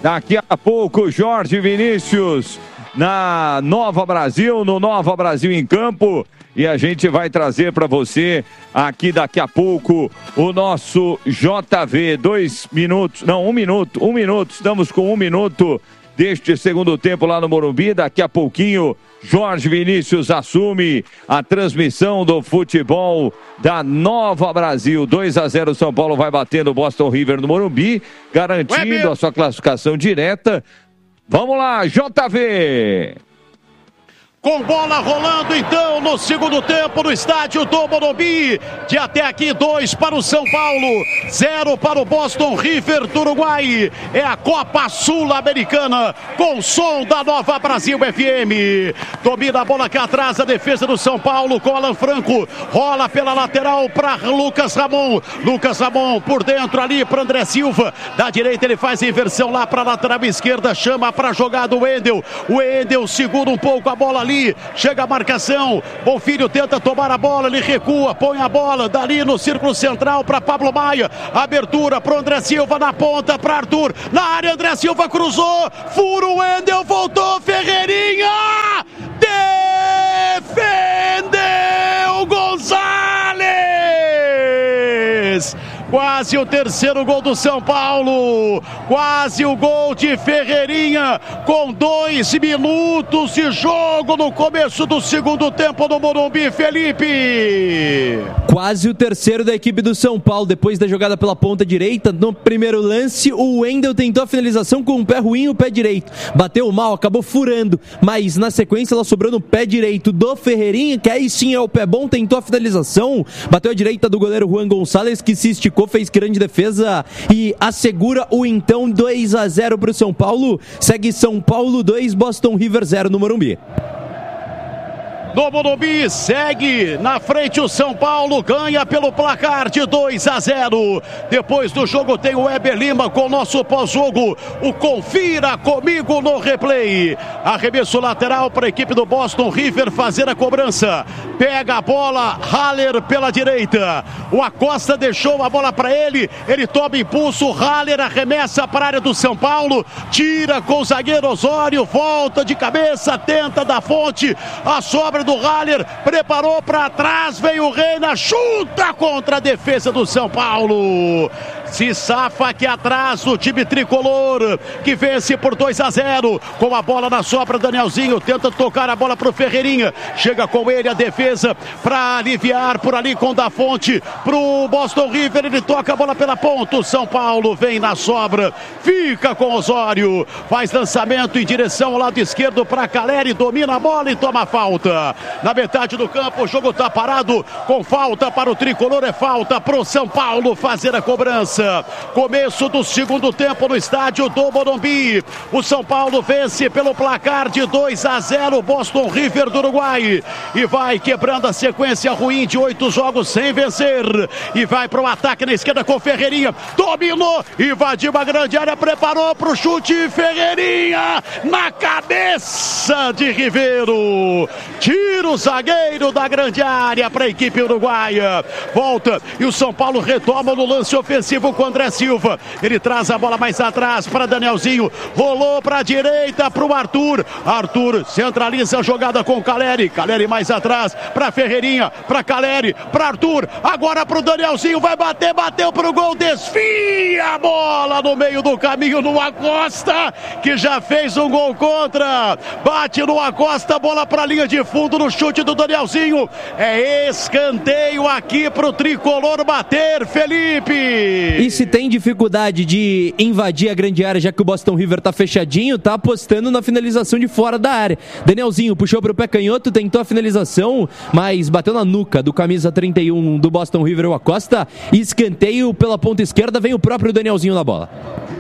Daqui a pouco, Jorge Vinícius na Nova Brasil, no Nova Brasil em Campo. E a gente vai trazer para você aqui daqui a pouco o nosso JV. 2 minutos, não, 1 minuto, 1 minuto. Estamos com 1 minuto deste segundo tempo lá no Morumbi. Daqui a pouquinho, Jorge Vinícius assume a transmissão do futebol da Nova Brasil. 2-0, São Paulo vai batendo o Boston River no Morumbi, garantindo a sua classificação direta. Vamos lá, JV! Com bola rolando então no segundo tempo no estádio do Morumbi. De até aqui 2 para o São Paulo, 0 para o Boston River do Uruguai. É a Copa Sul-Americana com som da Nova Brasil FM. Domina a bola aqui atrás a defesa do São Paulo com Alan Franco. Rola pela lateral para Lucas Ramon. Lucas Ramon por dentro ali para André Silva. Da direita ele faz a inversão lá para a lateral esquerda. Chama para a jogada o Wendel. O Wendel segura um pouco a bola ali. Chega a marcação, Bonfilho tenta tomar a bola, ele recua, põe a bola dali no círculo central para Pablo Maia, abertura para André Silva na ponta, para Arthur, na área André Silva cruzou, fura o Wendel, voltou Ferreirinha, defendeu Gonzalez! Quase o terceiro gol do São Paulo, quase o gol de Ferreirinha, com 2 minutos de jogo no começo do segundo tempo no Morumbi, Felipe. Quase o terceiro da equipe do São Paulo, depois da jogada pela ponta direita. No primeiro lance, o Wendel tentou a finalização com o pé ruim e o pé direito. Bateu mal, acabou furando, mas na sequência ela sobrou no pé direito do Ferreirinha, que aí sim é o pé bom, tentou a finalização, bateu a direita do goleiro Juan Gonçalves, que se esticou, fez grande defesa e assegura o então 2-0 para o São Paulo. Segue São Paulo 2, Boston River 0 no Morumbi. No Morumbi, segue na frente o São Paulo, ganha pelo placar de 2-0. Depois do jogo tem o Weber Lima com o nosso pós-jogo, o Confira Comigo no replay. Arremesso lateral para a equipe do Boston River fazer a cobrança. Pega a bola, Haller pela direita. O Acosta deixou a bola para ele, ele toma impulso, Haller arremessa para a área do São Paulo, tira com o zagueiro Osório, volta de cabeça, tenta da fonte, a sobra do Haller, preparou para trás, veio o Reina, chuta contra a defesa do São Paulo. Se safa aqui atrás o time tricolor, que vence por 2-0, com a bola na sobra. Danielzinho tenta tocar a bola pro Ferreirinha, chega com ele a defesa para aliviar por ali com Da Fonte pro Boston River, ele toca a bola pela ponta, o São Paulo vem na sobra, fica com Osório, faz lançamento em direção ao lado esquerdo para Caleri, domina a bola e toma falta. Na metade do campo o jogo tá parado, com falta para o tricolor, é falta pro São Paulo fazer a cobrança. Começo do segundo tempo no estádio do Morumbi. O São Paulo vence pelo placar de 2-0 Boston River do Uruguai e vai quebrando a sequência ruim de 8 jogos sem vencer e vai para o ataque na esquerda com Ferreirinha, dominou, invadiu a grande área, preparou para o chute, Ferreirinha na cabeça de Ribeiro, tira o zagueiro da grande área para a equipe uruguaia, volta e o São Paulo retoma no lance ofensivo com André Silva, ele traz a bola mais atrás para Danielzinho, rolou para a direita para o Arthur centraliza a jogada com Caleri mais atrás para Ferreirinha, para Caleri, para Arthur, agora para o Danielzinho, vai bater, bateu para o gol, desvia a bola no meio do caminho no Acosta, que já fez um gol contra, bate no Acosta, bola para a linha de fundo no chute do Danielzinho, é escanteio aqui para o tricolor bater, Felipe. E se tem dificuldade de invadir a grande área, já que o Boston River tá fechadinho, tá apostando na finalização de fora da área. Danielzinho puxou pro pé canhoto, tentou a finalização, mas bateu na nuca do camisa 31 do Boston River, o Acosta. Escanteio pela ponta esquerda, vem o próprio Danielzinho na bola.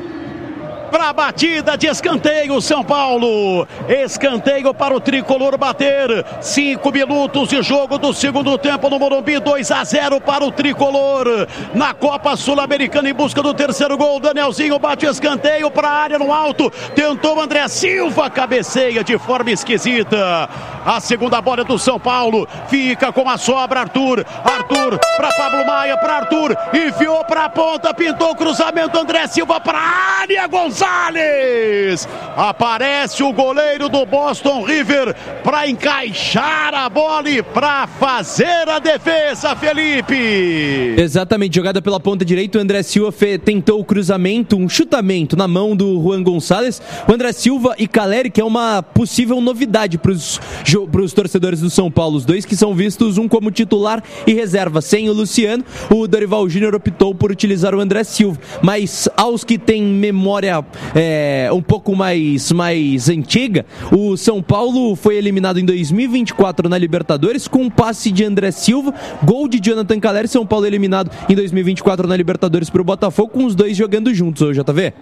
Para a batida de escanteio, São Paulo. Escanteio para o tricolor bater. 5 minutos de jogo do segundo tempo no Morumbi. 2-0 para o tricolor. Na Copa Sul-Americana em busca do terceiro gol. Danielzinho bate escanteio para a área no alto. Tentou André Silva. Cabeceia de forma esquisita. A segunda bola é do São Paulo. Fica com a sobra Arthur para Pablo Maia. Para Arthur. Enfiou para a ponta. Pintou o cruzamento. André Silva para a área. Gonçalves. Gonçalves. Aparece o goleiro do Boston River para encaixar a bola e para fazer a defesa, Felipe. Exatamente, jogada pela ponta direita, o André Silva tentou o cruzamento, um chutamento na mão do Juan Gonçalves. O André Silva e Caleri, que é uma possível novidade para os torcedores do São Paulo, os dois que são vistos um como titular e reserva. Sem o Luciano, o Dorival Júnior optou por utilizar o André Silva, mas aos que têm memória um pouco mais antiga, o São Paulo foi eliminado em 2024 na Libertadores com um passe de André Silva, gol de Jonathan Caleri. São Paulo eliminado em 2024 na Libertadores para o Botafogo, com os dois jogando juntos, ô JV.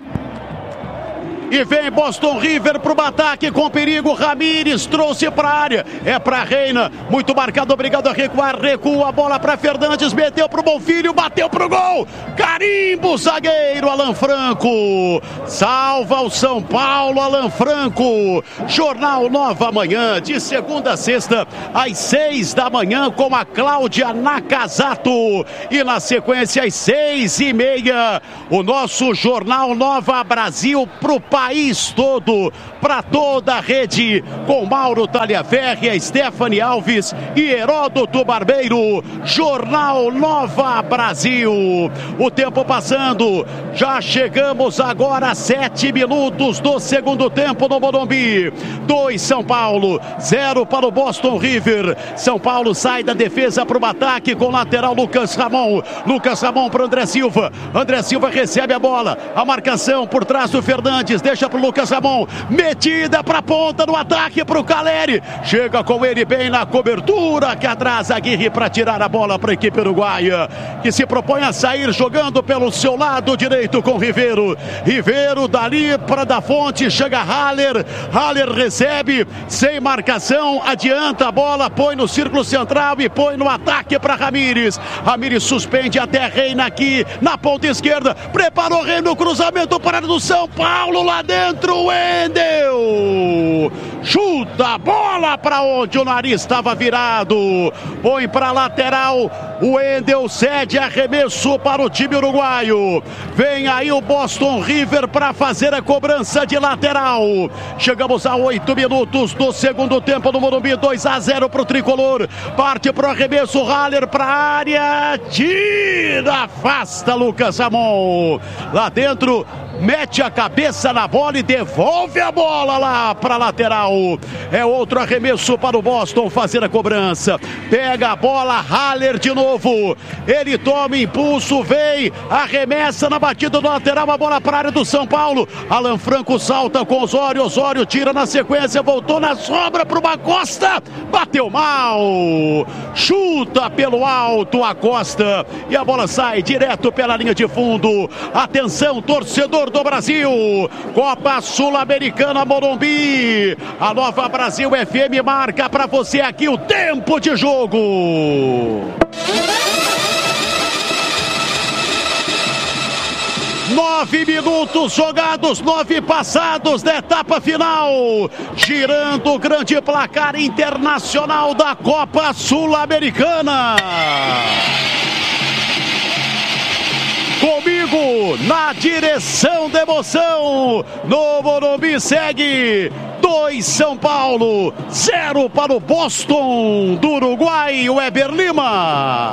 E vem Boston River pro ataque com perigo. Ramírez trouxe pra área. É pra Reina. Muito marcado, obrigado a recuar. Recua a bola pra Fernandes. Meteu pro Bonfilho. Bateu pro gol. Carimbo, zagueiro Alan Franco. Salva o São Paulo, Alan Franco. Jornal Nova Manhã, de segunda a sexta, às 6 da manhã, com a Cláudia Nakazato. E na sequência, às 6h30, o nosso Jornal Nova Brasil pro país todo, para toda a rede, com Mauro Taliaferri, Stephanie Alves e Heródoto Barbeiro. Jornal Nova Brasil. O tempo passando, já chegamos agora a 7 minutos do segundo tempo no Morumbi. 2 São Paulo, 0 para o Boston River. São Paulo sai da defesa para o ataque com o lateral Lucas Ramon. Lucas Ramon para André Silva. André Silva recebe a bola. A marcação por trás do Fernandes. Deixa para o Lucas Ramon. Metida para a ponta no ataque para o Caleri. Chega com ele bem na cobertura, que atrasa Aguirre para tirar a bola para a equipe uruguaia, que se propõe a sair jogando pelo seu lado direito com Ribeiro. Ribeiro dali para da Fonte. Chega Haller. Haller recebe sem marcação. Adianta a bola. Põe no círculo central e põe no ataque para Ramírez. Ramírez suspende até Reina aqui na ponta esquerda. Preparou Reina no cruzamento para a do São Paulo. Lá dentro, o Wendel chuta a bola para onde o nariz estava virado. Põe para lateral. O Wendel cede arremesso para o time uruguaio. Vem aí o Boston River para fazer a cobrança de lateral. Chegamos a 8 minutos do segundo tempo no Morumbi. 2-0 para o tricolor. Parte para o arremesso. Haller para a área. Tira, afasta Lucas Ramon. Lá dentro, mete a cabeça na bola e devolve a bola lá para a lateral. É outro arremesso para o Boston fazer a cobrança. Pega a bola, Haller de novo. Ele toma impulso, vem, arremessa na batida do lateral, a bola para a área do São Paulo. Alan Franco salta com Osório. Osório tira na sequência, voltou na sobra para o Acosta. Bateu mal. Chuta pelo alto Acosta. E a bola sai direto pela linha de fundo. Atenção, torcedor do Brasil, Copa Sul-Americana Morumbi. A Nova Brasil FM marca para você aqui o tempo de jogo. 9 minutos jogados, 9 passados da etapa final. Girando o grande placar internacional da Copa Sul-Americana. Comigo na direção da emoção, no Morumbi segue 2 São Paulo, 0 para o Boston do Uruguai, o Weber Lima.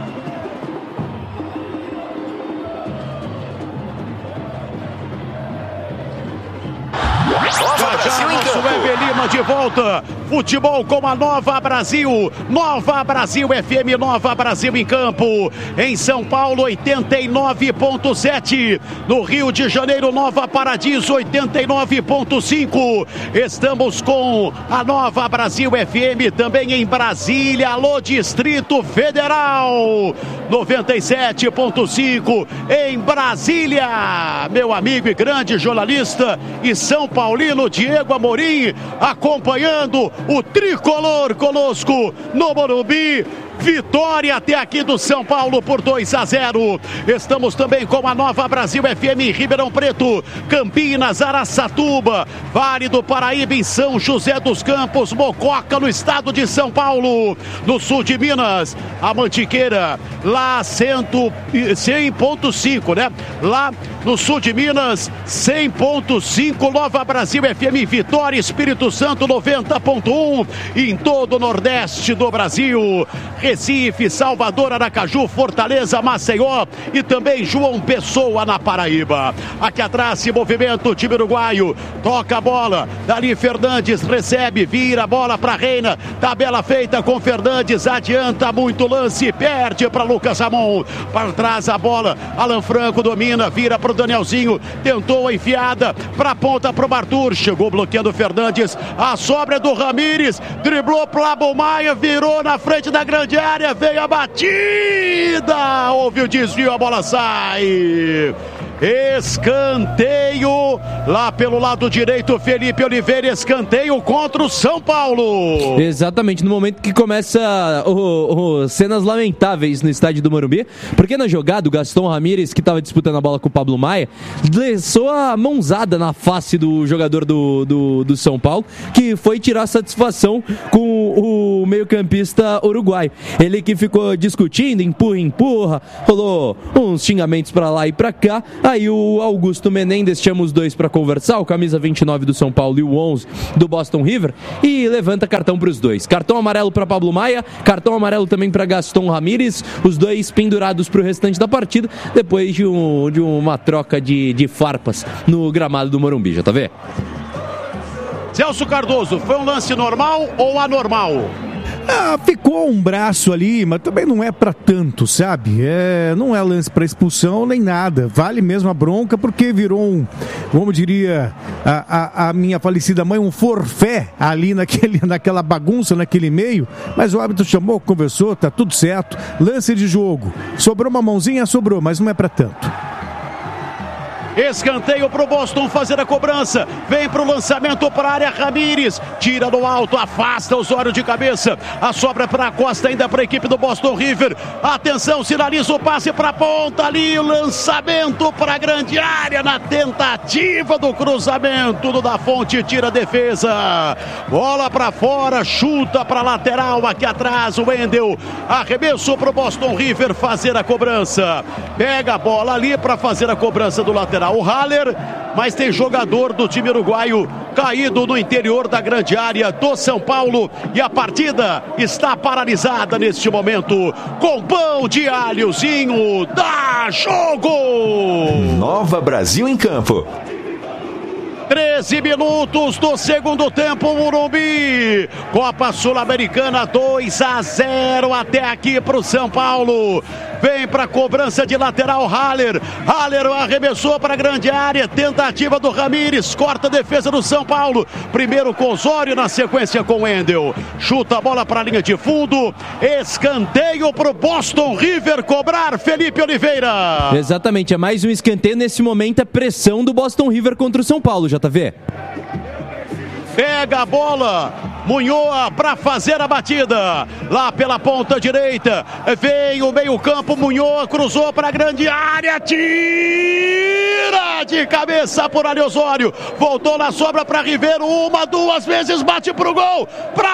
Já nosso Weber Lima de volta. Futebol com a Nova Brasil. Nova Brasil FM, Nova Brasil em campo. Em São Paulo, 89.7. No Rio de Janeiro, Nova Paradiso, 89.5. Estamos com a Nova Brasil FM também em Brasília. Alô, Distrito Federal, 97.5 em Brasília. Meu amigo e grande jornalista e São Paulino Diego Amorim acompanhando o tricolor conosco no Morumbi. Vitória até aqui do São Paulo por 2-0. Estamos também com a Nova Brasil FM em Ribeirão Preto, Campinas, Araçatuba, Vale do Paraíba em São José dos Campos, Mococa no estado de São Paulo, no sul de Minas, a Mantiqueira, lá 100.5, né? Lá no sul de Minas, 100.5, Nova Brasil FM Vitória, Espírito Santo 90.1, em todo o Nordeste do Brasil, Recife, Salvador, Aracaju, Fortaleza, Maceió e também João Pessoa na Paraíba. Aqui atrás se movimenta o time uruguaio, toca a bola, Dali Fernandes recebe, vira a bola para Reina, tabela feita com Fernandes, adianta muito lance, perde para Lucas Ramon, para trás a bola, Alan Franco domina, vira para o Danielzinho, tentou a enfiada para a ponta para o Arthur, chegou bloqueando o Fernandes, a sobra do Ramires, driblou para o Pablo Maia, virou na frente da grande área, veio a batida, houve o desvio, a bola sai. Escanteio lá pelo lado direito, Felipe Oliveira, escanteio contra o São Paulo. Exatamente, no momento que começa cenas lamentáveis no estádio do Morumbi, porque na jogada o Gaston Ramírez, que estava disputando a bola com o Pablo Maia, desceu a mãozada na face do jogador do São Paulo, que foi tirar satisfação com o meio-campista uruguaio. Ele que ficou discutindo, empurra, rolou uns xingamentos pra lá e pra cá. Aí o Augusto Menendez chama os dois para conversar, o camisa 29 do São Paulo e o 11 do Boston River, e levanta cartão para os dois. Cartão amarelo para Pablo Maia, cartão amarelo também para Gaston Ramírez, os dois pendurados para o restante da partida, depois de uma troca de farpas no gramado do Morumbi, já tá vendo? Celso Cardoso, foi um lance normal ou anormal? Ficou um braço ali, mas também não é pra tanto, sabe? Não é lance pra expulsão nem nada. Vale mesmo a bronca porque virou como diria a minha falecida mãe, um forfé ali naquela bagunça, naquele meio. Mas o árbitro chamou, conversou, tá tudo certo. Lance de jogo. Sobrou uma mãozinha, sobrou, mas não é pra tanto. Escanteio para o Boston fazer a cobrança. Vem para o lançamento para a área, Ramírez. Tira no alto, afasta o Osório de cabeça. A sobra para a Costa ainda para a equipe do Boston River. Atenção, sinaliza o passe para a ponta ali. O lançamento para a grande área na tentativa do cruzamento do Da Fonte. Tira a defesa. Bola para fora, chuta para a lateral. Aqui atrás o Wendel. Arremesso para o Boston River fazer a cobrança. Pega a bola ali para fazer a cobrança do lateral. O Haller, mas tem jogador do time uruguaio caído no interior da grande área do São Paulo e a partida está paralisada neste momento. Com pão de alhozinho, dá jogo! Nova Brasil em campo. 13 minutos do segundo tempo, Morumbi. Copa Sul-Americana 2-0 até aqui para o São Paulo. Vem para a cobrança de lateral Haller. Haller arremessou para a grande área. Tentativa do Ramírez. Corta a defesa do São Paulo. Primeiro com Osório, na sequência com Wendel. Chuta a bola para a linha de fundo. Escanteio para o Boston River cobrar, Felipe Oliveira. Exatamente, é mais um escanteio. Nesse momento é pressão do Boston River contra o São Paulo, JV. Pega a bola, Munhoz para fazer a batida, lá pela ponta direita, vem o meio campo, Munhoz cruzou para a grande área, tira de cabeça por Ali Osório, voltou na sobra para Ribeiro, uma, duas vezes, bate pro gol, para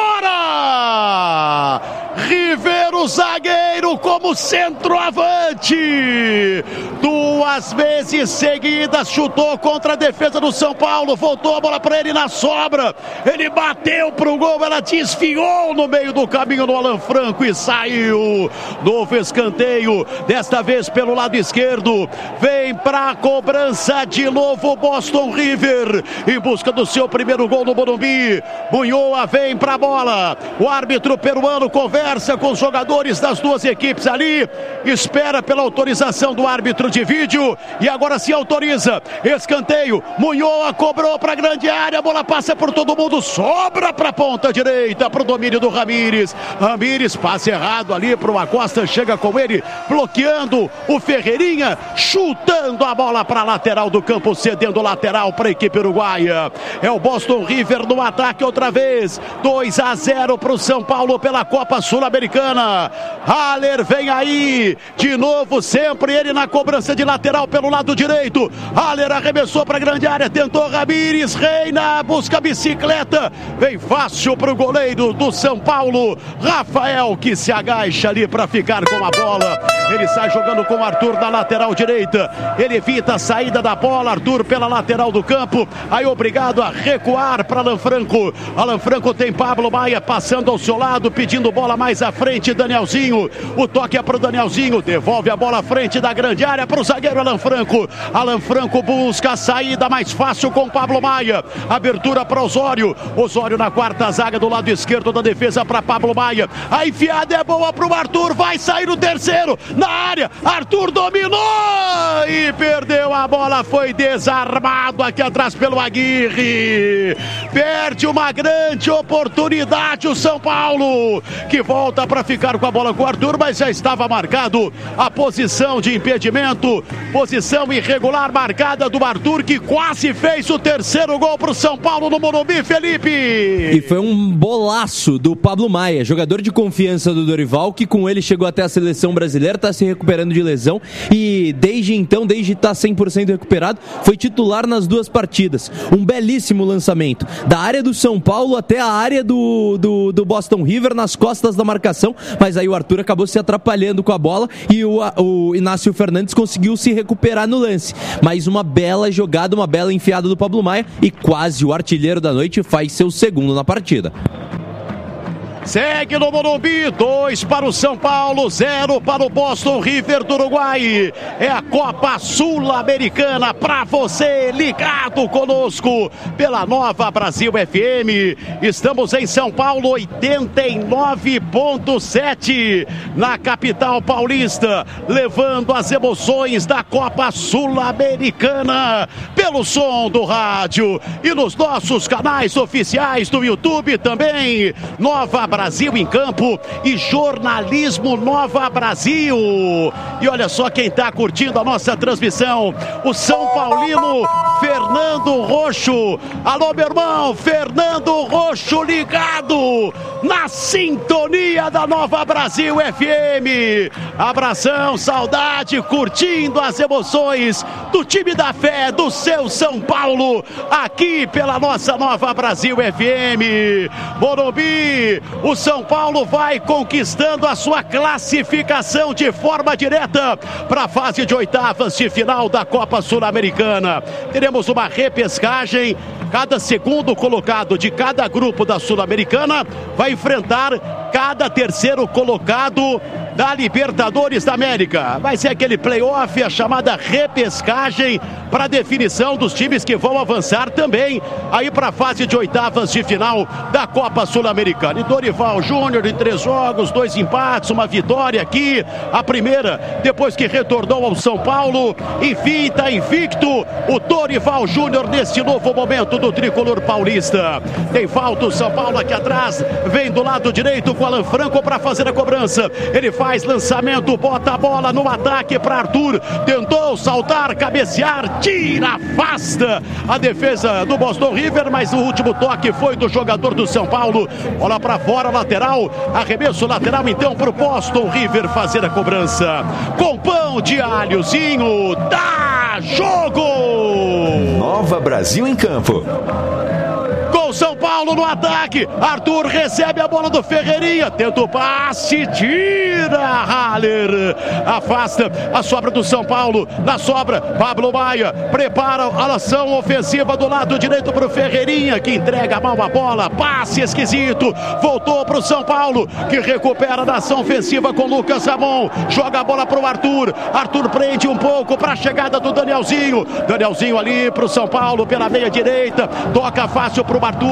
fora! Ribeiro, zagueiro como centroavante, duas vezes seguidas, chutou contra a defesa do São Paulo, voltou a bola para ele na sobra, ele bateu pro gol, ela desfiou no meio do caminho no Alan Franco e saiu. Novo escanteio, desta vez pelo lado esquerdo, vem pra cobrança de novo Boston River, em busca do seu primeiro gol no Morumbi. Munhoz vem pra bola, o árbitro peruano conversa com os jogadores das duas equipes ali, espera pela autorização do árbitro árbitro de vídeo e agora se autoriza. Escanteio, Munhoz cobrou para a grande área, a bola passa por todo mundo, sobra para a ponta direita, para o domínio do Ramires. Ramires, passe errado ali para o Acosta, chega com ele, bloqueando o Ferreirinha, chutando a bola para a lateral do campo, cedendo lateral para a equipe uruguaia. É o Boston River no ataque outra vez, 2-0 para o São Paulo pela Copa Sul-Americana. Haller vem aí, de novo, sempre ele na cobrança de lateral pelo lado direito. Haller arremessou para a grande área, tentou Ramires, Reina, busca a bicicleta, vem fácil para o goleiro do São Paulo, Rafael, que se agacha ali para ficar com a bola. Ele sai jogando com o Arthur na lateral direita, ele evita a saída da bola, Arthur pela lateral do campo, aí obrigado a recuar para Alan Franco. Alan Franco tem Pablo Maia passando ao seu lado, pedindo bola mais à frente, Danielzinho, o toque é para o Danielzinho, devolve a bola à frente da grande área para o zagueiro Alan Franco. Alan Franco busca a saída mais fácil com Pablo Maia, abertura para Osório, Osório na quarta zaga do lado esquerdo da defesa para Pablo Maia, a enfiada é boa para o Arthur, vai sair o terceiro, na área, Arthur dominou e perdeu a bola, foi desarmado aqui atrás pelo Aguirre, perde uma grande oportunidade o São Paulo, que volta para ficar com a bola com o Arthur, mas já estava marcado a posição de impedimento, posição irregular marcada do Arthur, que quase fez o terceiro gol para o São Paulo no Morumbi, Felipe. E foi um bolaço do Pablo Maia, jogador de confiança do Dorival, que com ele chegou até a seleção brasileira, está se recuperando de lesão e desde então, desde estar 100% recuperado, foi titular nas duas partidas. Um belíssimo lançamento, da área do São Paulo até a área do Boston River, nas costas da marcação, mas aí o Arthur acabou se atrapalhando com a bola e o Inácio Fernandes conseguiu se recuperar no lance. Mas uma bela jogada, uma bela enfiada do Pablo Maia e quase o artilheiro da noite faz seu segundo na partida. Segue no Morumbi, 2 para o São Paulo, 0 para o Boston River do Uruguai. É a Copa Sul-Americana para você, ligado conosco pela Nova Brasil FM. Estamos em São Paulo, 89.7, na capital paulista, levando as emoções da Copa Sul-Americana pelo som do rádio e nos nossos canais oficiais do YouTube também. Nova Brasil em Campo e Jornalismo Nova Brasil. E olha só quem está curtindo a nossa transmissão, o São Paulino Fernando Roxo. Alô, meu irmão, Fernando Roxo ligado na sintonia da Nova Brasil FM. Abração, saudade, curtindo as emoções do time da fé, do seu São Paulo, aqui pela nossa Nova Brasil FM. Morumbi, o São Paulo vai conquistando a sua classificação de forma direta para a fase de oitavas de final da Copa Sul-Americana. Teremos uma repescagem, cada segundo colocado de cada grupo da Sul-Americana vai enfrentar cada terceiro colocado da Libertadores da América. Vai ser aquele playoff, a chamada repescagem, para definição dos times que vão avançar também aí para a fase de oitavas de final da Copa Sul-Americana. E Dorival Júnior em 3 jogos, 2 empates, uma vitória aqui, a primeira depois que retornou ao São Paulo. Enfim, está invicto o Dorival Júnior neste novo momento do tricolor paulista. Tem falta o São Paulo aqui atrás, vem do lado direito com Alan Franco para fazer a cobrança. Ele faz lançamento, bota a bola no ataque para Arthur, tentou saltar, cabecear, tira, afasta a defesa do Boston River, mas o último toque foi do jogador do São Paulo. Bola para fora, lateral, arremesso lateral então para o Boston River fazer a cobrança. Com pão de alhozinho, dá jogo! Nova Brasil em Campo. Com São Paulo no ataque, Arthur recebe a bola do Ferreirinha, tenta o passe, tira, Haller, afasta a sobra do São Paulo, na sobra, Pablo Maia, prepara a ação ofensiva do lado direito para o Ferreirinha, que entrega mal a bola, passe esquisito, voltou para o São Paulo, que recupera na ação ofensiva com Lucas Ramon, joga a bola para o Arthur, Arthur prende um pouco para a chegada do Danielzinho ali para o São Paulo pela meia direita, toca fácil para o Arthur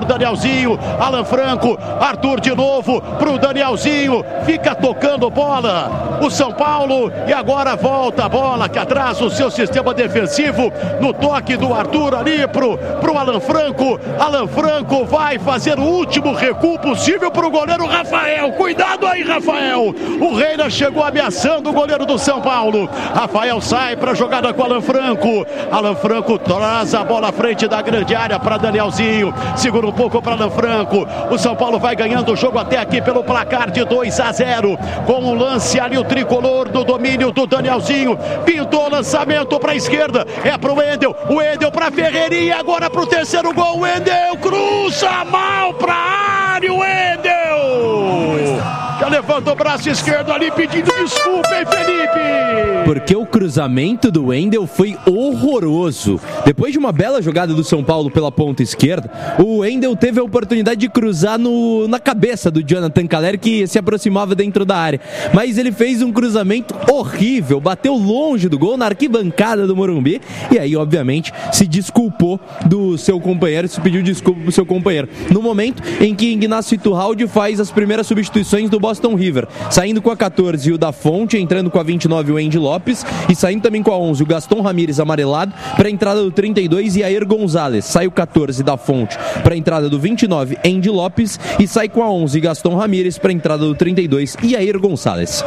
Arthur, Danielzinho, Alan Franco, Arthur de novo pro Danielzinho, fica tocando bola o São Paulo e agora volta a bola que atrasa o seu sistema defensivo no toque do Arthur ali pro Alan Franco. Alan Franco vai fazer o último recuo possível pro goleiro Rafael. Cuidado aí, Rafael. O Reina chegou ameaçando o goleiro do São Paulo. Rafael sai pra jogada com Alan Franco. Alan Franco traz a bola à frente da grande área para Danielzinho. Segura um pouco para Alan Franco. O São Paulo vai ganhando o jogo até aqui pelo placar de 2-0. Com um lance ali, o tricolor do domínio do Danielzinho. Pintou o lançamento para a esquerda. É pro Wendel. O Wendel para Ferreirinha. Agora pro terceiro gol. O Wendel cruza mal para a área. O Wendel já levanta o braço esquerdo ali pedindo desculpa, hein, Felipe? Porque o cruzamento do Wendel foi horroroso. Depois de uma bela jogada do São Paulo pela ponta esquerda, o Wendel teve a oportunidade de cruzar na cabeça do Jonathan Calleri, que se aproximava dentro da área. Mas ele fez um cruzamento horrível, bateu longe do gol, na arquibancada do Morumbi, e aí, obviamente, se desculpou do seu companheiro, se pediu desculpa pro seu companheiro. No momento em que Ignacio Iturralde faz as primeiras substituições do Boston River, saindo com a 14 o da Fonte, entrando com a 29 o Andy Lopes, e saindo também com a 11 o Gaston Ramírez amarelado, para a entrada do 32 Yair Gonzalez. Sai o 14 da Fonte para a entrada do 29 Andy Lopes, e sai com a 11 Gaston Ramírez para a entrada do 32 Yair Gonzalez.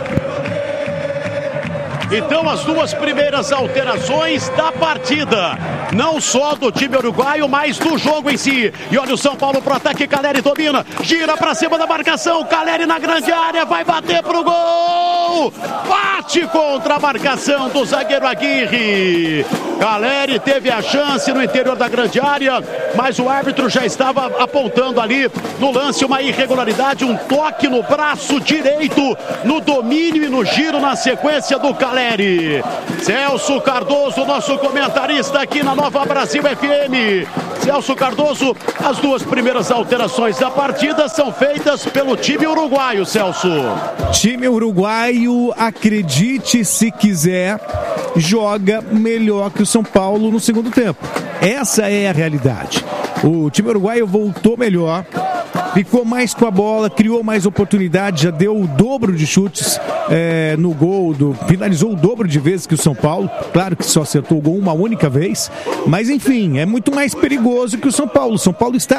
Então as duas primeiras alterações da partida, não só do time uruguaio, mas do jogo em si. E olha o São Paulo pro ataque, Calleri domina, gira pra cima da marcação, Calleri na grande área, vai bater pro gol, bate contra a marcação do zagueiro Aguirre. Calleri teve a chance no interior da grande área, mas o árbitro já estava apontando ali no lance uma irregularidade, um toque no braço direito, no domínio e no giro na sequência do Calleri. Celso Cardoso, nosso comentarista aqui na Nova Brasil FM. Celso Cardoso, as duas primeiras alterações da partida são feitas pelo time uruguaio, Celso. Time uruguaio, acredite se quiser, joga melhor que o São Paulo no segundo tempo. Essa é a realidade. O time uruguaio voltou melhor, ficou mais com a bola, criou mais oportunidades, já deu o dobro de chutes no gol, finalizou o dobro de vezes que o São Paulo. Claro que só acertou o gol uma única vez, mas enfim, é muito mais perigoso que o São Paulo. O São Paulo está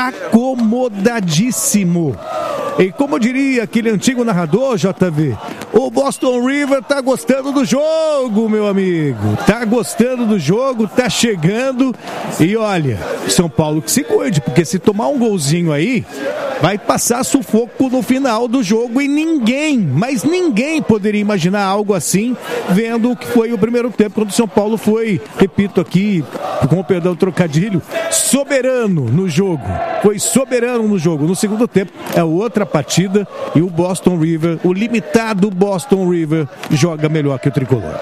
acomodadíssimo. E como diria aquele antigo narrador, JV, o Boston River tá gostando do jogo, meu amigo. Tá gostando do jogo, tá chegando. E olha, São Paulo que se cuide, porque se tomar um golzinho aí, vai passar sufoco no final do jogo. E ninguém, mas ninguém poderia imaginar algo assim, vendo o que foi o primeiro tempo, quando o São Paulo foi, repito aqui, com o perdão trocadilho, soberano no jogo. Foi soberano no jogo. No segundo tempo é outra partida e o Boston River, o limitado Boston River, joga melhor que o tricolor.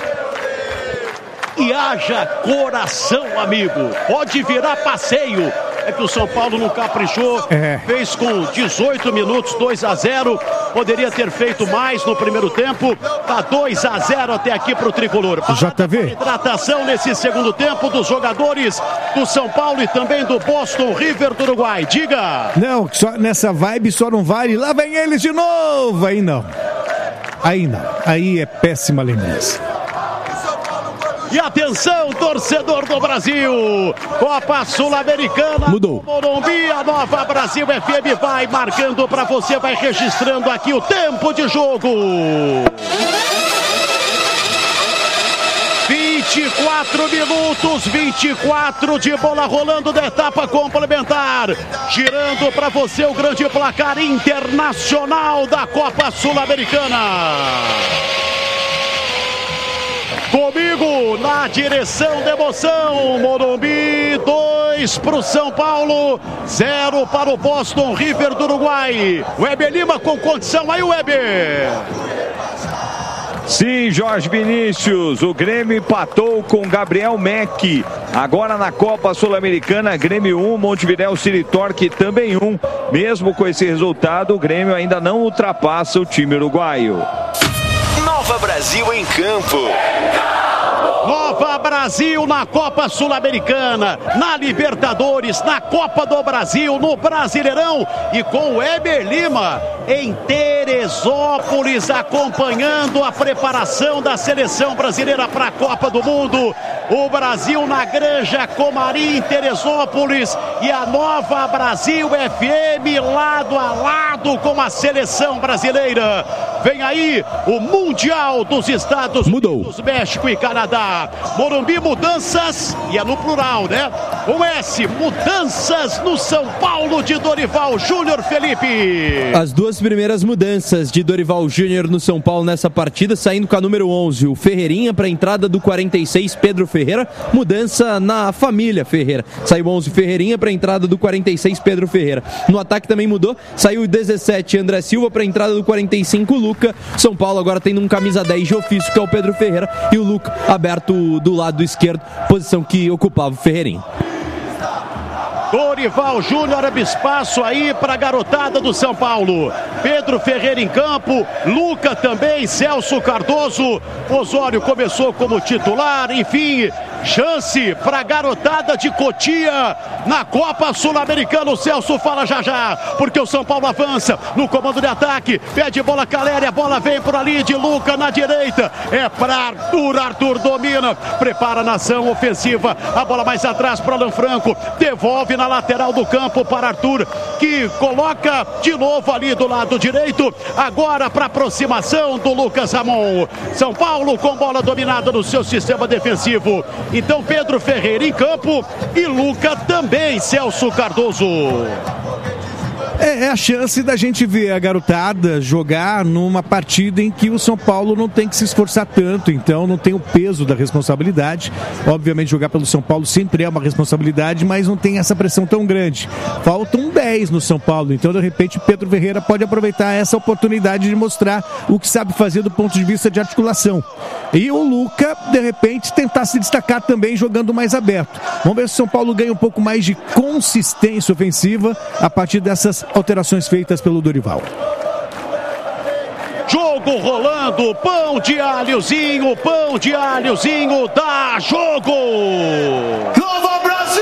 E haja coração, amigo. Pode virar passeio. É que o São Paulo não caprichou. Fez com 18 minutos, 2-0. Poderia ter feito mais no primeiro tempo. Tá 2-0 até aqui pro tricolor. JV. Hidratação nesse segundo tempo dos jogadores do São Paulo e também do Boston River do Uruguai. Diga. Não, só nessa vibe só não vale. Lá vem eles de novo. Aí não. Aí não. Aí é péssima lembrança. E atenção, torcedor do Brasil, Copa Sul-Americana, mudou. Morumbi, a Nova Brasil FM vai marcando para você, vai registrando aqui o tempo de jogo. 24 minutos, 24 de bola rolando da etapa complementar. Girando para você o grande placar internacional da Copa Sul-Americana. Comigo na direção da emoção, Morumbi 2 para o São Paulo, 0 para o Boston River do Uruguai. Weber Lima com condição aí, Weber. Sim, Jorge Vinícius, o Grêmio empatou com Gabriel Meck. Agora na Copa Sul-Americana, Grêmio 1, Montevidéu City Torque também 1. Mesmo com esse resultado, o Grêmio ainda não ultrapassa o time uruguaio. Nova Brasil em campo. Nova Brasil na Copa Sul-Americana, na Libertadores, na Copa do Brasil, no Brasileirão e com o Weber Lima em Teresópolis acompanhando a preparação da seleção brasileira para a Copa do Mundo. O Brasil na Granja Comari em Teresópolis e a Nova Brasil FM lado a lado com a seleção brasileira. Vem aí o Mundial dos Estados Unidos, México e Canadá. Morumbi Mudanças, e é no plural, né? Com S, mudanças no São Paulo de Dorival Júnior, Felipe. As duas primeiras mudanças de Dorival Júnior no São Paulo nessa partida, saindo com a número 11, o Ferreirinha para a entrada do 46, Pedro Ferreira. Mudança na família Ferreira. Saiu 11 Ferreirinha para a entrada do 46, Pedro Ferreira. No ataque também mudou, saiu o 17, André Silva para a entrada do 45, Luca. São Paulo agora tendo um camisa 10 de ofício, que é o Pedro Ferreira, e o Luca aberto do lado esquerdo, posição que ocupava o Ferreirinha. Dorival Júnior abre espaço aí para a garotada do São Paulo. Pedro Ferreira em campo, Luca também, Celso Cardoso. Osório começou como titular, enfim, chance para a garotada de Cotia na Copa Sul-Americana. O Celso fala já, porque o São Paulo avança no comando de ataque, pede bola Caleri, a bola vem por ali de Luca na direita, é para Arthur domina, prepara a nação ofensiva, a bola mais atrás para Alan Franco, devolve na lateral do campo para Arthur, que coloca de novo ali do lado direito, agora para aproximação do Lucas Ramon. São Paulo com bola dominada no seu sistema defensivo. Então Pedro Ferreira em campo e Luca também, Celso Cardoso. É a chance da gente ver a garotada jogar numa partida em que o São Paulo não tem que se esforçar tanto, então não tem o peso da responsabilidade. Obviamente jogar pelo São Paulo sempre é uma responsabilidade, mas não tem essa pressão tão grande. Faltam 10 no São Paulo, então de repente Pedro Ferreira pode aproveitar essa oportunidade de mostrar o que sabe fazer do ponto de vista de articulação. E o Luca, de repente, tentar se destacar também jogando mais aberto. Vamos ver se o São Paulo ganha um pouco mais de consistência ofensiva a partir dessas alterações feitas pelo Dorival. Jogo rolando, pão de alhozinho, dá jogo! Nova Brasil!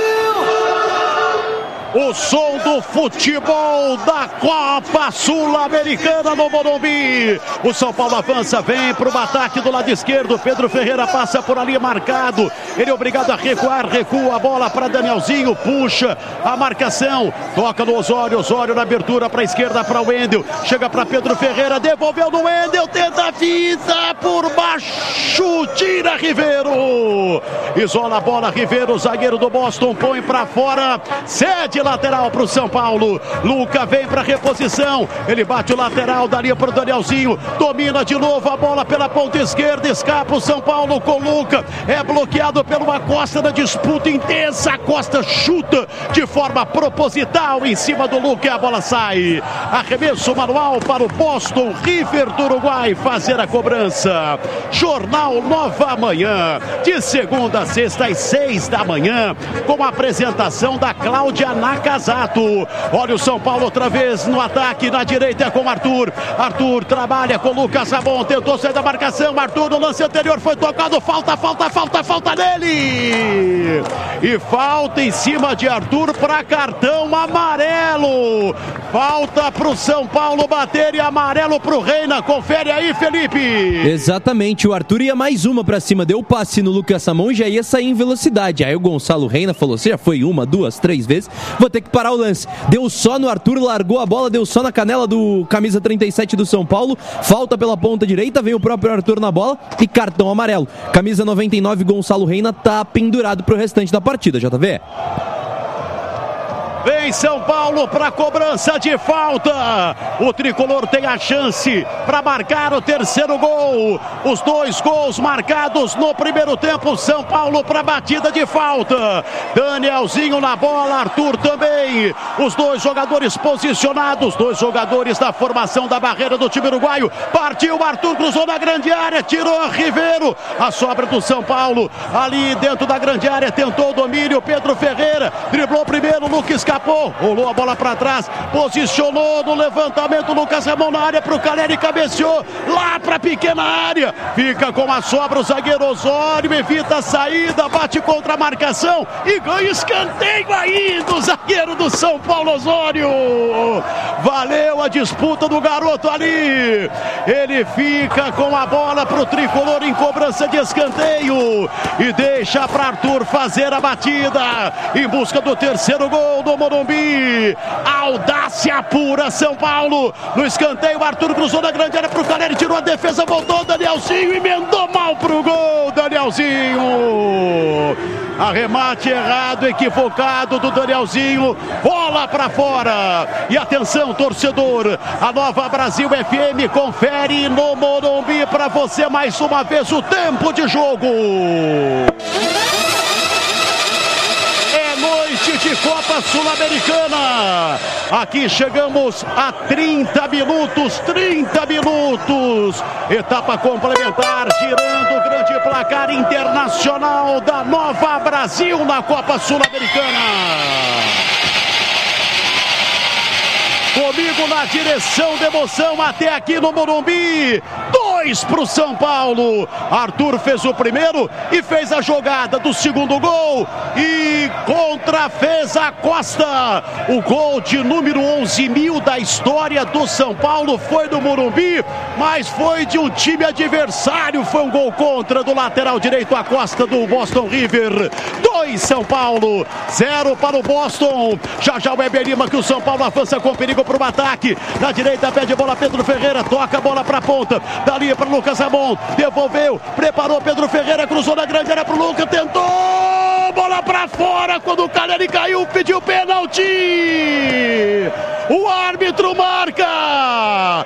O som do futebol da Copa Sul-Americana no Morumbi. O São Paulo avança, vem para o ataque do lado esquerdo. Pedro Ferreira passa por ali marcado. Ele é obrigado a recuar, recua a bola para Danielzinho, puxa a marcação, toca no Osório, Osório na abertura para a esquerda para o Wendel. Chega para Pedro Ferreira, devolveu no Wendel, tenta a vida por baixo, tira Ribeiro. Isola a bola, Ribeiro, zagueiro do Boston, põe para fora, cede lateral para o São Paulo. Luca vem para reposição, ele bate o lateral, dali para o Danielzinho, domina de novo a bola pela ponta esquerda, escapa o São Paulo com Luca, é bloqueado pela Costa na disputa intensa, a Costa chuta de forma proposital em cima do Luca e a bola sai. Arremesso manual para o Boston River do Uruguai fazer a cobrança. Jornal Nova Manhã, de segunda a sexta às 6 da manhã, com a apresentação da Cláudia Nakazato. Olha o São Paulo outra vez no ataque, na direita é com Arthur. Arthur trabalha com Lucas Ramon, tentou sair da marcação. Arthur no lance anterior foi tocado, falta nele. E falta em cima de Arthur para cartão amarelo. Falta para o São Paulo bater e amarelo para o Reina. Confere aí, Felipe. Exatamente, o Arthur ia mais uma para cima, deu o passe no Lucas Ramon e já ia sair em velocidade. Aí o Gonçalo Reina falou, você já foi 1, 2, 3 vezes, vou ter que parar o lance. Deu só no Arthur, largou a bola, deu só na canela do camisa 37 do São Paulo. Falta pela ponta direita, vem o próprio Arthur na bola e cartão amarelo. Camisa 99, Gonçalo Reina, tá pendurado pro restante da partida, JV. Vem São Paulo para cobrança de falta. O tricolor tem a chance para marcar o terceiro gol. Os 2 gols marcados no primeiro tempo. São Paulo para batida de falta. Danielzinho na bola, Arthur também. Os 2 jogadores posicionados, 2 jogadores da formação da barreira do time uruguaio. Partiu, Arthur cruzou na grande área, tirou Ribeiro. A sobra do São Paulo ali dentro da grande área, tentou o domínio. Pedro Ferreira driblou primeiro, Lucas escapou, rolou a bola para trás, posicionou no levantamento, Lucas Ramon na área pro Caleri, cabeceou lá pra pequena área, fica com a sobra o zagueiro Osório, evita a saída, bate contra a marcação e ganha escanteio aí do zagueiro do São Paulo, Osório. Valeu a disputa do garoto ali, ele fica com a bola pro tricolor em cobrança de escanteio e deixa para Arthur fazer a batida em busca do terceiro gol do Morumbi. Audácia pura, São Paulo no escanteio, Arthur cruzou na grande área pro Caleri, tirou a defesa, voltou Danielzinho, emendou mal pro gol, Danielzinho. Arremate errado, equivocado do Danielzinho, bola pra fora. E atenção, torcedor, a Nova Brasil FM confere no Morumbi pra você mais uma vez o tempo de jogo. Noite de Copa Sul-Americana. Aqui chegamos a 30 minutos. Etapa complementar, girando o grande placar internacional da Nova Brasil na Copa Sul-Americana. Comigo na direção de emoção até aqui no Morumbi. 2 para o São Paulo. Arthur fez o primeiro e fez a jogada do segundo gol. E fez a Costa. O gol de número 11.000 da história do São Paulo foi do Morumbi, mas foi de um time adversário. Foi um gol contra do lateral direito a Costa do Boston River. 2 São Paulo, 0 para o Boston. Já o Weber Lima, que o São Paulo avança com perigo para o ataque. Na direita pede bola Pedro Ferreira, toca a bola para a ponta. Dali para Lucas Ramon, devolveu, preparou Pedro Ferreira, cruzou na grande área para o Lucas, tentou, bola para fora. Quando o Caleri caiu, pediu pênalti. O árbitro marca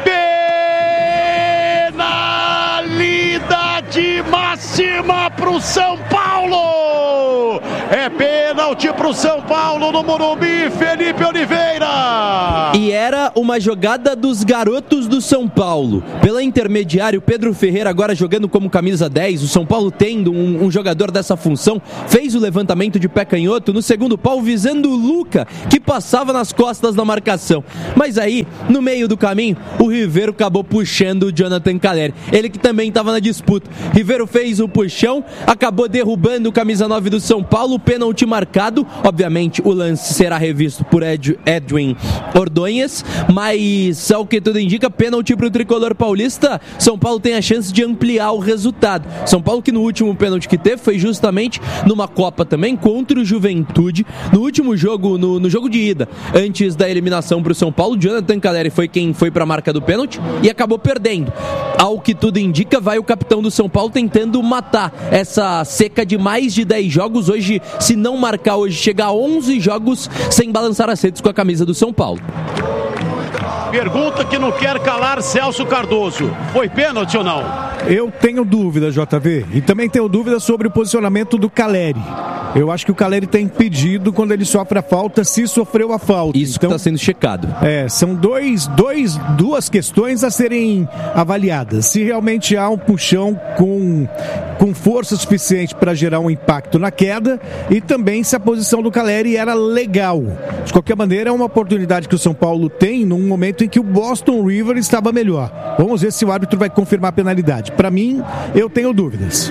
penalidade máxima para o São Paulo. É pênalti para o São Paulo no Morumbi, Felipe Oliveira. E era uma jogada dos garotos do São Paulo. Pela intermediária, o Pedro Ferreira agora jogando como camisa 10. O São Paulo tendo um jogador dessa função. Fez o levantamento de pé canhoto no segundo pau, visando o Luca, que passava nas costas da marcação. Mas aí, no meio do caminho, o Ribeiro acabou puxando o Jonathan Caleri. Ele que também estava na disputa. Ribeiro fez o puxão, acabou derrubando o camisa 9 do São Paulo. Pênalti marcado. Obviamente, o lance será revisto por Edwin Ordonhas, mas ao que tudo indica, pênalti para o tricolor paulista. São Paulo tem a chance de ampliar o resultado. São Paulo que no último pênalti que teve foi justamente numa Copa também contra o Juventude. No último jogo, no jogo de ida, antes da eliminação para o São Paulo, Jonathan Caleri foi quem foi para a marca do pênalti e acabou perdendo. Ao que tudo indica, vai o capitão do São Paulo tentando matar essa seca de mais de 10 jogos. Hoje, se não marcar hoje, chega a 11 jogos sem balançar as redes com a camisa do São Paulo. Pergunta que não quer calar Celso Cardoso. Foi pênalti ou não? Eu tenho dúvida, JV. E também tenho dúvida sobre o posicionamento do Caleri. Eu acho que o Caleri está impedido quando ele sofre a falta, se sofreu a falta. Isso então, que está sendo checado. São duas questões a serem avaliadas. Se realmente há um puxão com força suficiente para gerar um impacto na queda, e também se a posição do Caleri era legal. De qualquer maneira, é uma oportunidade que o São Paulo tem num momento em que o Boston River estava melhor. Vamos ver se o árbitro vai confirmar a penalidade. Para mim, eu tenho dúvidas.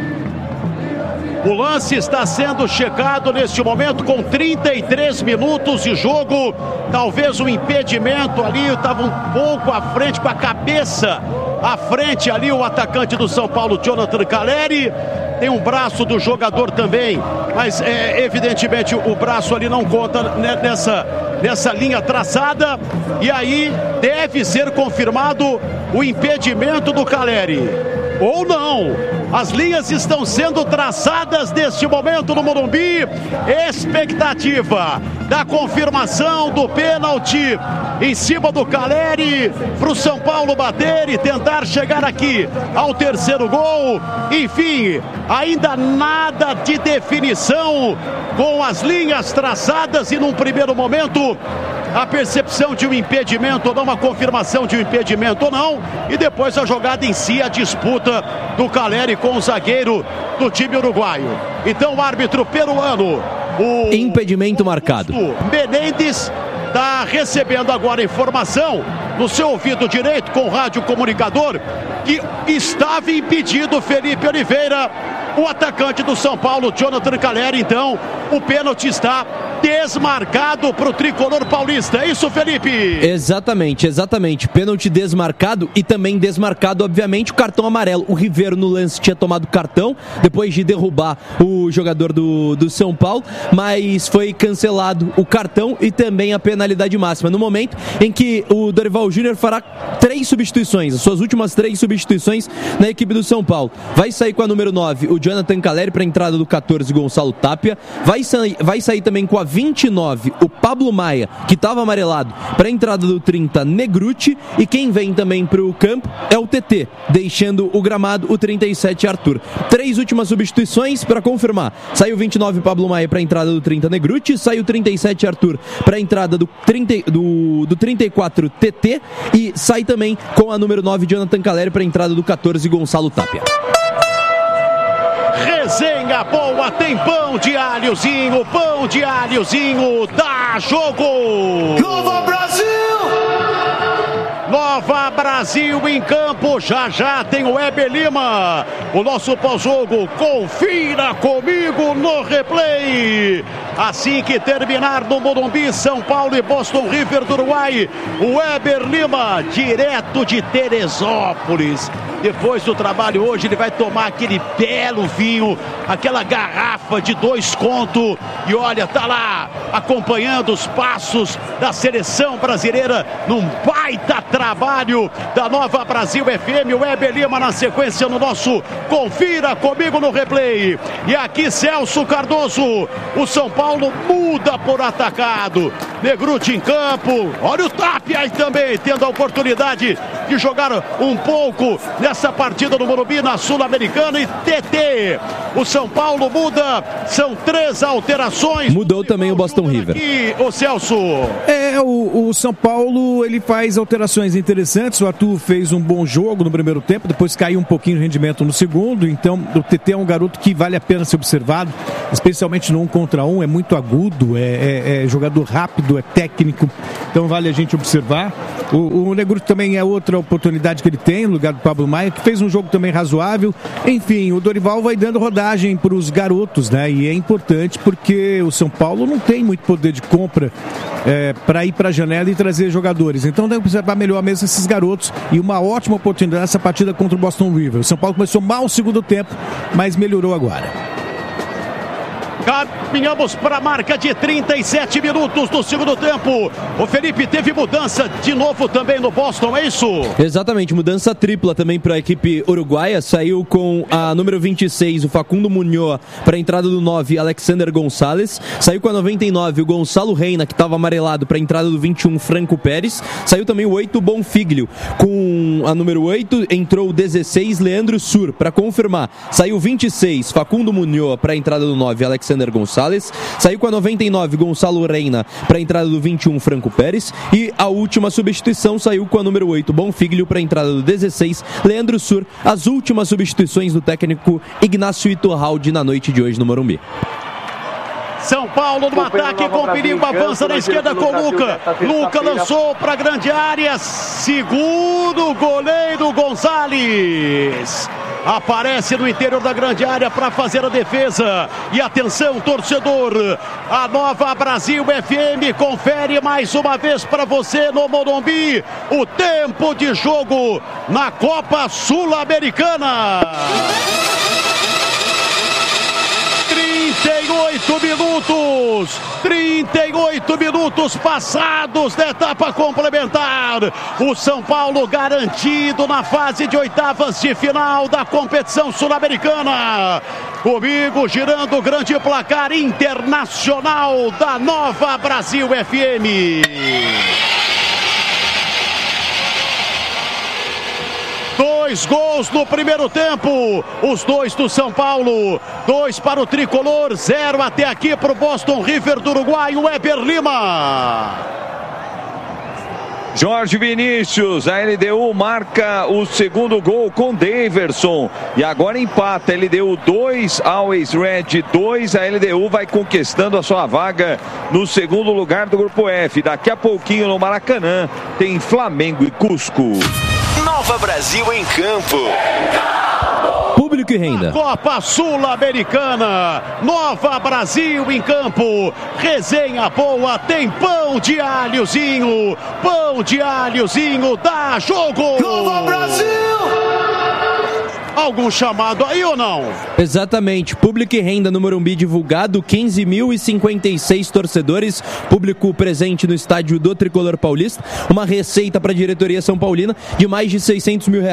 O lance está sendo checado neste momento com 33 minutos de jogo. Talvez um impedimento ali, estava um pouco à frente, com a cabeça à frente ali, o atacante do São Paulo, Jonathan Caleri. Tem um braço do jogador também, mas evidentemente o braço ali não conta nessa linha traçada. E aí deve ser confirmado o impedimento do Caleri. Ou não. As linhas estão sendo traçadas neste momento no Morumbi. Expectativa da confirmação do pênalti em cima do Caleri para o São Paulo bater e tentar chegar aqui ao terceiro gol. Enfim, ainda nada de definição com as linhas traçadas e num primeiro momento a percepção de um impedimento ou não, uma confirmação de um impedimento ou não, e depois a jogada em si, a disputa do Caleri com o zagueiro do time uruguaio. Então o árbitro peruano, O impedimento marcado. Menendez está recebendo agora informação no seu ouvido direito com o rádio comunicador que estava impedido Felipe Oliveira, o atacante do São Paulo, Jonathan Calleri. Então, o pênalti está desmarcado para o tricolor paulista. É isso, Felipe? Exatamente. Pênalti desmarcado e também desmarcado, obviamente, o cartão amarelo. O Ribeiro no lance tinha tomado cartão depois de derrubar o jogador do São Paulo, mas foi cancelado o cartão e também a penalidade máxima. No momento em que o Dorival Júnior fará 3 substituições, as suas últimas 3 substituições na equipe do São Paulo. Vai sair com a número 9, o Jonathan Calleri, para a entrada do 14, Gonçalo Tapia. Vai sair também com a 29, o Pablo Maia, que estava amarelado, para a entrada do 30, Negruti. E quem vem também para o campo é o TT, deixando o gramado o 37, Arthur. 3 últimas substituições para confirmar. Saiu 29, Pablo Maia, para a entrada do 30, Negruti. Saiu 37, Arthur, para a entrada do 34, TT. E sai também com a número 9, Jonathan Calleri, para a entrada do 14, Gonçalo Tapia. Resenha boa, tem pão de alhozinho, dá jogo! Nova Brasil! Nova Brasil em campo, já tem o Weber Lima, o nosso pós-jogo. Confira comigo no replay. Assim que terminar no Morumbi, São Paulo e Boston River do Uruguai, o Weber Lima, direto de Teresópolis. Depois do trabalho hoje, ele vai tomar aquele belo vinho, aquela garrafa de 2 conto. E olha, tá lá acompanhando os passos da seleção brasileira num baita trabalho da Nova Brasil FM. O Weber Lima na sequência no nosso Confira Comigo no Replay. E aqui Celso Cardoso, o São Paulo muda por atacado. Negruti em campo, olha o Tapia aí também, tendo a oportunidade de jogar um pouco nessa partida do Morumbi, na Sul-Americana. E TT, o São Paulo muda, são 3 alterações. Mudou também o Boston River. Aqui, o Celso. O São Paulo, ele faz alterações interessantes. O Arthur fez um bom jogo no primeiro tempo, depois caiu um pouquinho o rendimento no segundo. Então, o TT é um garoto que vale a pena ser observado, especialmente no 1 contra 1, é muito agudo, é jogador rápido, é técnico, então vale a gente observar. O Negruti também é outra oportunidade que ele tem, no lugar do Pablo Maia, que fez um jogo também razoável. Enfim, o Dorival vai dando rodagem para os garotos, né? E é importante porque o São Paulo não tem muito poder de compra para ir para a janela e trazer jogadores. Então deve observar melhor mesmo esses garotos. E uma ótima oportunidade essa partida contra o Boston River. O São Paulo começou mal o segundo tempo, mas melhorou agora. Caminhamos para a marca de 37 minutos do segundo tempo. O Felipe, teve mudança de novo também no Boston, é isso? Exatamente, mudança tripla também para a equipe uruguaia. Saiu com a número 26, o Facundo Munhoz, para a entrada do 9, Alexander Gonçalves. Saiu com a 99, o Gonçalo Reina, que estava amarelado, para a entrada do 21, Franco Pérez. Saiu também o 8, Bonfiglio. Com a número 8, entrou o 16, Leandro Sur, para confirmar. Saiu o 26, Facundo Munhoz, para a entrada do 9, Alexander Gonçalves. Saiu com a 99, Gonçalo Reina, para a entrada do 21, Franco Pérez. E a última substituição saiu com a número 8, Bonfiglio, para a entrada do 16, Leandro Sur. As últimas substituições do técnico Ignacio Iturralde na noite de hoje no Morumbi. São Paulo no ataque com perigo, avança na esquerda com Luca. Luca lançou para a grande área, segundo goleiro Gonçalves. Aparece no interior da grande área para fazer a defesa. E atenção, torcedor, a Nova Brasil FM confere mais uma vez para você no Morumbi o tempo de jogo na Copa Sul-Americana. 38 minutos passados da etapa complementar. O São Paulo garantido na fase de oitavas de final da competição sul-americana. Comigo girando o grande placar internacional da Nova Brasil FM. 2 gols no primeiro tempo, os 2 do São Paulo, 2 para o Tricolor, 0 até aqui para o Boston River do Uruguai, o Weber Lima. Jorge Vinícius, a LDU marca o segundo gol com Daverson e agora empata. LDU 2, Always Red 2. A LDU vai conquistando a sua vaga no segundo lugar do grupo F. Daqui a pouquinho no Maracanã tem Flamengo e Cusco. Nova Brasil em campo. Público e renda. Copa Sul-Americana, Nova Brasil em campo, resenha boa, tem pão de alhozinho, dá jogo! Nova Brasil! Algum chamado aí ou não? Exatamente, público e renda no Morumbi divulgado, 15.056 torcedores, público presente no estádio do Tricolor Paulista, uma receita para a diretoria São Paulina de mais de R$600 mil,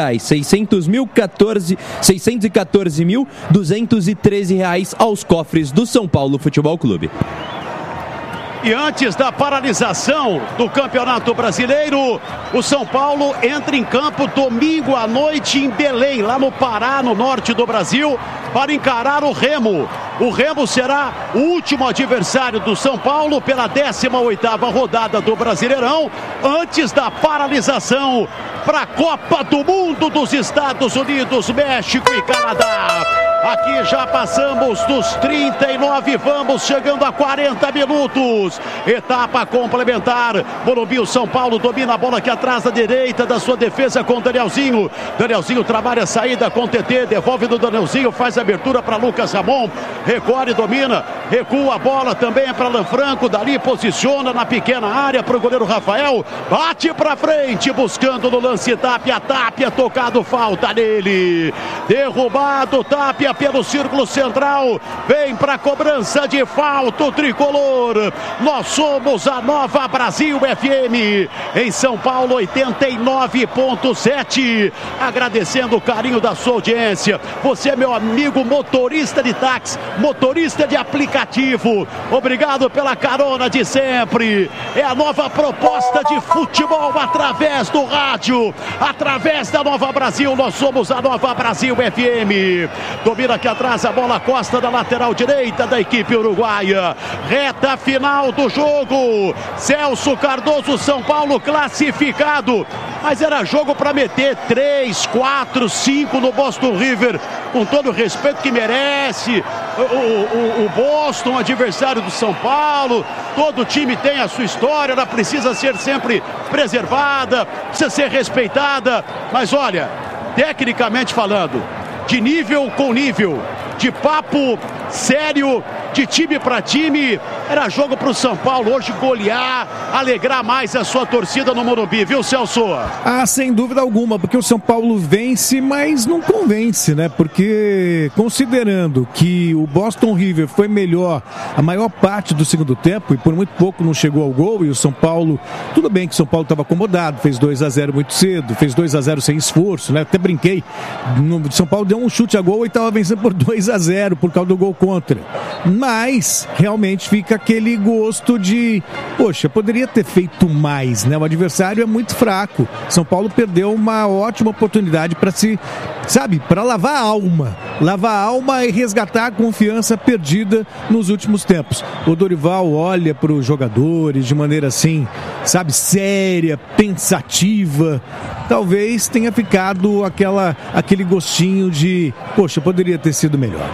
R$614.213 aos cofres do São Paulo Futebol Clube. E antes da paralisação do Campeonato Brasileiro, o São Paulo entra em campo domingo à noite em Belém, lá no Pará, no norte do Brasil, para encarar o Remo. O Remo será o último adversário do São Paulo pela 18ª rodada do Brasileirão, antes da paralisação para a Copa do Mundo dos Estados Unidos, México e Canadá. Aqui já passamos dos 39, vamos chegando a 40 minutos. Etapa complementar. Morumbi, o São Paulo domina a bola aqui atrás da direita da sua defesa com Danielzinho. Danielzinho trabalha a saída com TT, devolve do Danielzinho, faz a abertura para Lucas Ramon. Recorre, domina, recua a bola também para Lanfranco. Dali posiciona na pequena área para o goleiro Rafael. Bate para frente, buscando no lance Tapia. Tapia tocado, falta nele. Derrubado, Tapia pelo círculo central, vem para a cobrança de falta o tricolor. Nós somos a Nova Brasil FM em São Paulo 89.7. Agradecendo o carinho da sua audiência. Você, meu amigo motorista de táxi, motorista de aplicativo, obrigado pela carona de sempre. É a nova proposta de futebol através do rádio, através da Nova Brasil. Nós somos a Nova Brasil FM. Domina aqui atrás a bola, costa da lateral direita da equipe uruguaia. Reta final do jogo. Celso Cardoso, São Paulo classificado. Mas era jogo para meter 3, 4, 5 no Boston River. Com todo o respeito que merece. O Boston, adversário do São Paulo. Todo time tem a sua história. Ela precisa ser sempre preservada. Precisa ser respeitada. Mas olha, tecnicamente falando, de nível com nível, de papo sério, de time para time, era jogo para o São Paulo hoje golear, alegrar mais a sua torcida no Morumbi, viu, Celso? Ah, sem dúvida alguma, porque o São Paulo vence, mas não convence, né? Porque considerando que o Boston River foi melhor a maior parte do segundo tempo e por muito pouco não chegou ao gol, e o São Paulo, tudo bem que o São Paulo estava acomodado, fez 2-0 muito cedo, fez 2-0 sem esforço, né? Até brinquei, o São Paulo deu um chute a gol e estava vencendo por 2-0 por causa do gol contra. Mas realmente fica aquele gosto de, poxa, poderia ter feito mais, né? O adversário é muito fraco. São Paulo perdeu uma ótima oportunidade para para lavar a alma e resgatar a confiança perdida nos últimos tempos. O Dorival olha para os jogadores de maneira assim, séria, pensativa. Talvez tenha ficado aquele gostinho de, poxa, poderia ter sido melhor.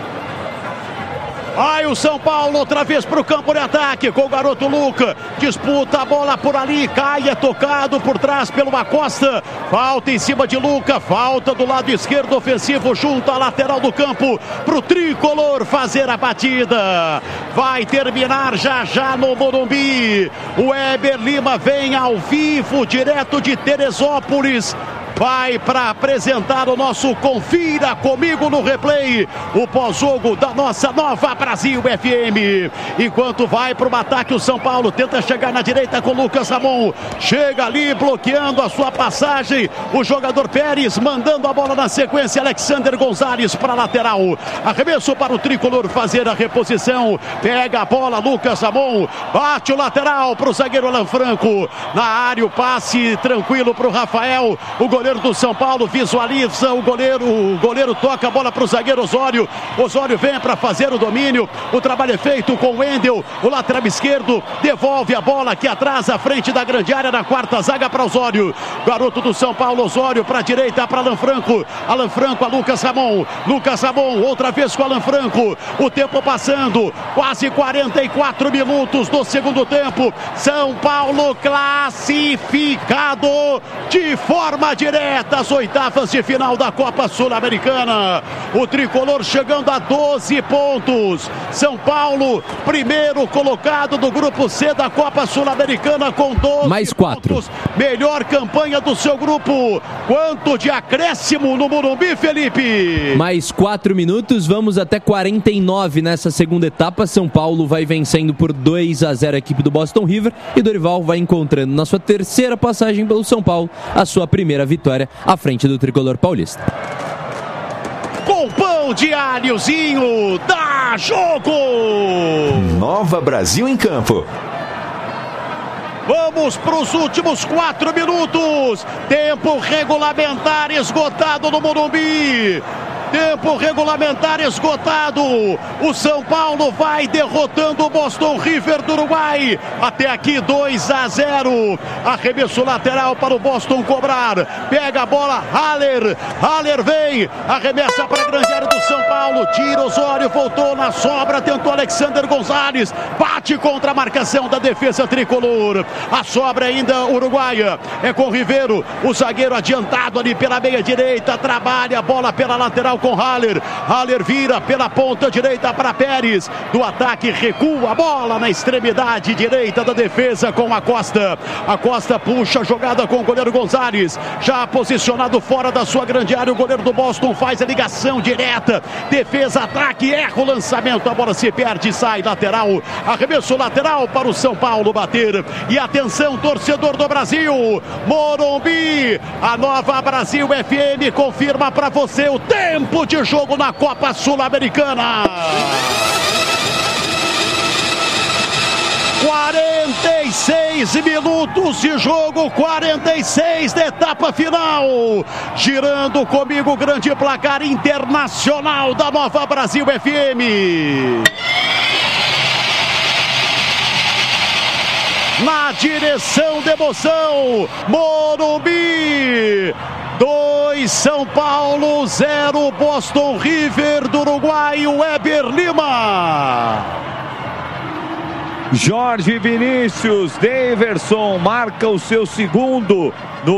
Aí o São Paulo outra vez para o campo de ataque com o garoto Luca, disputa a bola por ali, cai, é tocado por trás pelo Acosta, falta em cima de Luca, falta do lado esquerdo ofensivo junto à lateral do campo para o tricolor fazer a batida. Vai terminar já no Morumbi. O Weber Lima vem ao vivo direto de Teresópolis. Vai para apresentar o nosso Confira Comigo no Replay, o pós-jogo da nossa Nova Brasil FM. Enquanto vai para o ataque, o São Paulo tenta chegar na direita com o Lucas Ramon. Chega ali bloqueando a sua passagem. O jogador Pérez mandando a bola na sequência. Alexander Gonzalez para a lateral. Arremesso para o tricolor fazer a reposição. Pega a bola, Lucas Ramon. Bate o lateral para o zagueiro Lanfranco. Na área o passe tranquilo para o Rafael. O goleiro goleiro do São Paulo visualiza o goleiro toca a bola para o zagueiro Osório. Osório vem para fazer o domínio. O trabalho é feito com o Wendel, o lateral esquerdo, devolve a bola aqui atrás, à frente da grande área, na quarta zaga para Osório. Garoto do São Paulo, Osório para a direita, para Alan Franco. Alan Franco a Lucas Ramon. Lucas Ramon, outra vez com Alan Franco. O tempo passando, quase 44 minutos do segundo tempo. São Paulo classificado de forma direta às oitavas de final da Copa Sul-Americana. O tricolor chegando a 12 pontos. São Paulo, primeiro colocado do grupo C da Copa Sul-Americana com 12 mais 4 pontos. Melhor campanha do seu grupo. Quanto de acréscimo no Morumbi, Felipe? Mais 4 minutos, vamos até 49 nessa segunda etapa. São Paulo vai vencendo por 2-0 a equipe do Boston River e Dorival vai encontrando na sua terceira passagem pelo São Paulo a sua primeira vitória à frente do tricolor paulista. Com pão de alhozinho, dá jogo! Nova Brasil em campo. Vamos para os últimos 4 minutos. Tempo regulamentar esgotado no Morumbi. Tempo regulamentar esgotado. O São Paulo vai derrotando o Boston River do Uruguai. Até aqui 2-0. Arremesso lateral para o Boston cobrar. Pega a bola, Haller. Haller vem. Arremessa para a grande área do São Paulo. Tira Osório, voltou na sobra. Tentou Alexander Gonzalez. Bate contra a marcação da defesa tricolor. A sobra ainda uruguaia. É com Ribeiro. O zagueiro adiantado ali pela meia direita. Trabalha a bola pela lateral com Haller. Haller vira pela ponta direita para Pérez. Do ataque recua a bola na extremidade direita da defesa com a Costa. A Costa puxa a jogada com o goleiro Gonzalez. Já posicionado fora da sua grande área, o goleiro do Boston faz a ligação direta. Defesa, ataque, erra o lançamento. A bola se perde, sai lateral. Arremesso lateral para o São Paulo bater. E atenção, torcedor do Brasil. Morumbi, a Nova Brasil FM confirma para você o tempo de jogo na Copa Sul-Americana. 46 minutos de jogo, 46 da etapa final. Girando comigo o grande placar internacional da Nova Brasil FM. Na direção de emoção, Morumbi. 2 São Paulo, 0 Boston River do Uruguai, Weber Lima. Jorge Vinícius, Daverson marca o seu segundo no